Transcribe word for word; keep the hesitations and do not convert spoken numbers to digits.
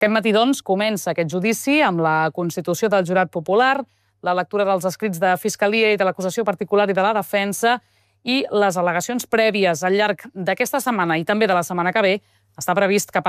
Aquest matí, doncs, comença aquest judici amb la constitució del jurat popular, la lectura dels escrits de Fiscalia i de l'acusació particular i de la defensa i les al·legacions prèvies al llarg d'aquesta setmana i també de la setmana que ve. Està previst que